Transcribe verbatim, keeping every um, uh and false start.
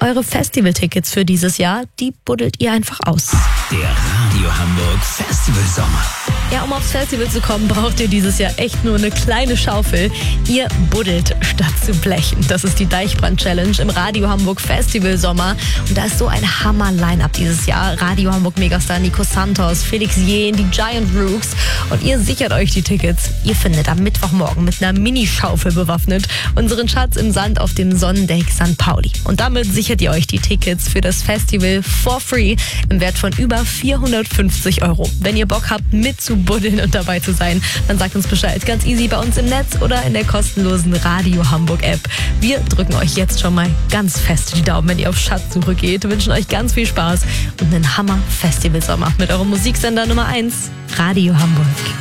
eure Festivaltickets für dieses Jahr, die buddelt ihr einfach aus. Der Radio Hamburg Festival Sommer. Ja, um aufs Festival zu kommen, braucht ihr dieses Jahr echt nur eine kleine Schaufel. Ihr buddelt statt zu blechen. Das ist die Deichbrand-Challenge im Radio Hamburg Festival Sommer. Und da ist so ein Hammer-Line-Up dieses Jahr. Radio Hamburg Megastar Nico Santos, Felix Jähn, die Giant Rooks. Und ihr sichert euch die Tickets. Ihr findet am Mittwochmorgen mit einer Minischaufel bewaffnet unseren Schatz im Sand auf dem Sonnendeck Sankt Pauli. Und damit sichert ihr euch die Tickets für das Festival for free im Wert von über vierhundertfünfzig Euro. Wenn ihr Bock habt, mit zu buddeln und dabei zu sein, dann sagt uns Bescheid. Ganz easy bei uns im Netz oder in der kostenlosen Radio Hamburg App. Wir drücken euch jetzt schon mal ganz fest die Daumen, wenn ihr auf Schatzsuche geht. Wir wünschen euch ganz viel Spaß und einen Hammer Festivalsommer mit eurem Musiksender Nummer eins, Radio Hamburg.